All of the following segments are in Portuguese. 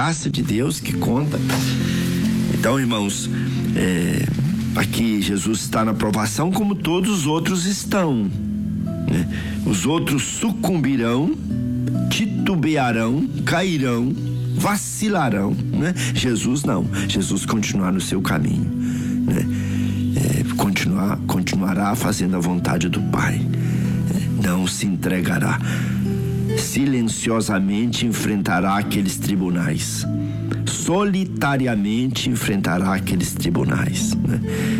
graça de Deus que conta. Então, irmãos, aqui Jesus está na provação como todos os outros estão, né? Os outros sucumbirão, titubearão, cairão, vacilarão, né? Jesus não. Jesus continuar no seu caminho, né? Continuará fazendo a vontade do Pai, não se entregará. Silenciosamente enfrentará aqueles tribunais, solitariamente enfrentará aqueles tribunais, né?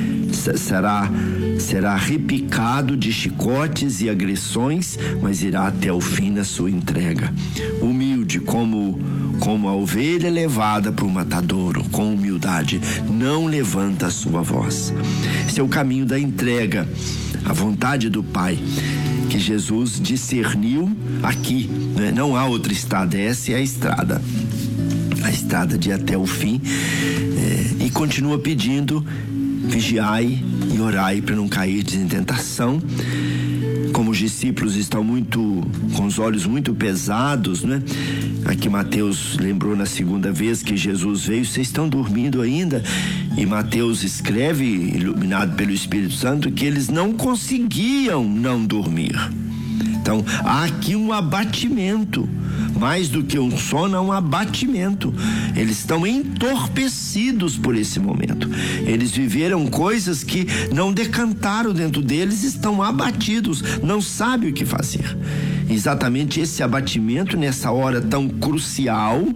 Será repicado de chicotes e agressões, mas irá até o fim na sua entrega. Humilde como a ovelha levada para o matadouro, com humildade, não levanta a sua voz. Esse é o caminho da entrega, a vontade do Pai, que Jesus discerniu aqui, né? Não há outra estrada, essa é a estrada de ir até o fim, e continua pedindo: vigiai e orai para não cair em tentação. Como os discípulos estão com os olhos muito pesados, né? Aqui Mateus lembrou na segunda vez que Jesus veio: vocês estão dormindo ainda? E Mateus escreve, iluminado pelo Espírito Santo, que eles não conseguiam não dormir. Então há aqui um abatimento, mais do que um sono, há um abatimento. Eles estão entorpecidos por esse momento. Eles viveram coisas que não decantaram dentro deles, estão abatidos, não sabem o que fazer. Exatamente esse abatimento, nessa hora tão crucial,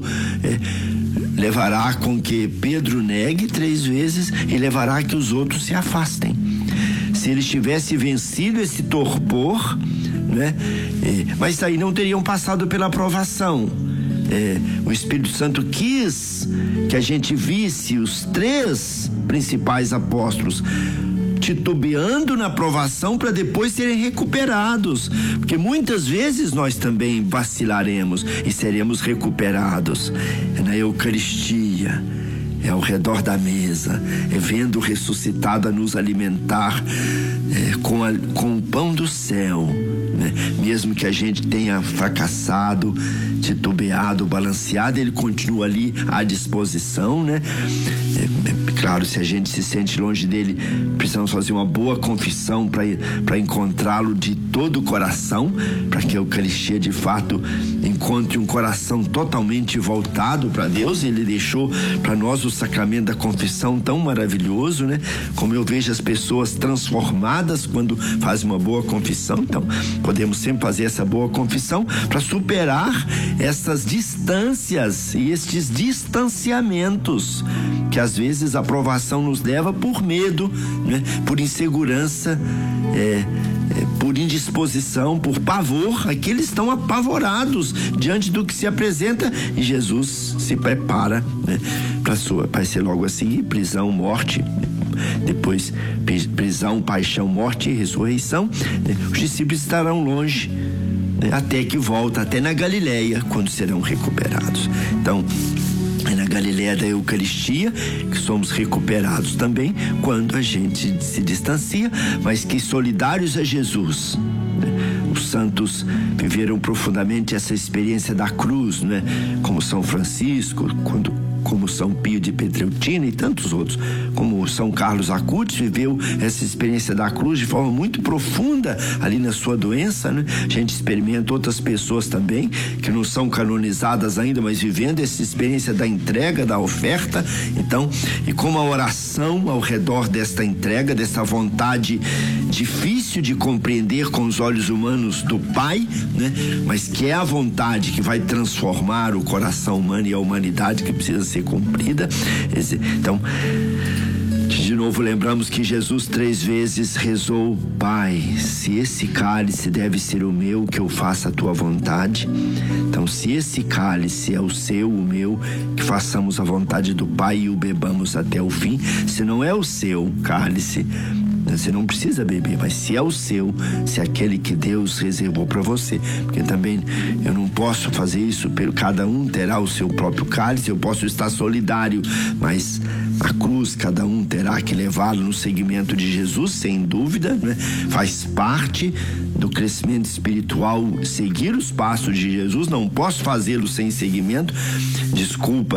levará com que Pedro negue 3 vezes e levará que os outros se afastem. Se eles tivessem vencido esse torpor, né? Mas aí não teriam passado pela provação. O Espírito Santo quis que a gente visse os 3 principais apóstolos titubeando na provação para depois serem recuperados, porque muitas vezes nós também vacilaremos e seremos recuperados. Na Eucaristia, ao redor da mesa, vendo o ressuscitado a nos alimentar com o pão do céu, né? Mesmo que a gente tenha fracassado, titubeado, balanceado, ele continua ali à disposição, né? Claro, se a gente se sente longe dele, precisamos fazer uma boa confissão para encontrá-lo de todo o coração, para que a Eucaristia de fato encontre um coração totalmente voltado para Deus. Ele deixou para nós o sacramento da confissão tão maravilhoso, né? Como eu vejo as pessoas transformadas quando fazem uma boa confissão. Então podemos sempre fazer essa boa confissão para superar essas distâncias e estes distanciamentos que às vezes a provação nos leva por medo, né? Por insegurança, por indisposição, por pavor. Aqui eles estão apavorados diante do que se apresenta, e Jesus se prepara, né? Vai ser logo assim: prisão, morte, depois prisão, paixão, morte e ressurreição. Os discípulos estarão longe, né? Até que volta, até na Galileia, quando serão recuperados. Então é na Galileia da Eucaristia que somos recuperados também, quando a gente se distancia, mas que solidários a Jesus, né? Os santos viveram profundamente essa experiência da cruz, né? Como São Francisco, como São Pio de Pietrelcina e tantos outros, como São Carlos Acutis, viveu essa experiência da cruz de forma muito profunda ali na sua doença, né? A gente experimenta outras pessoas também que não são canonizadas ainda, mas vivendo essa experiência da entrega, da oferta. Então, e como a oração ao redor desta entrega, dessa vontade difícil de compreender com os olhos humanos do Pai, né? Mas que é a vontade que vai transformar o coração humano e a humanidade, que precisa ser cumprida. Então, de novo lembramos que Jesus 3 vezes rezou: Pai, se esse cálice deve ser o meu, que eu faça a tua vontade. Então, se esse cálice é o seu, o meu, que façamos a vontade do Pai e o bebamos até o fim. Se não é o seu cálice, você não precisa beber, mas se é o seu, se é aquele que Deus reservou para você, porque também eu não posso fazer isso, cada um terá o seu próprio cálice. Eu posso estar solidário, mas a cruz cada um terá que levá-lo no seguimento de Jesus, sem dúvida, né? Faz parte do crescimento espiritual seguir os passos de Jesus. Não posso fazê-lo sem seguimento. Desculpa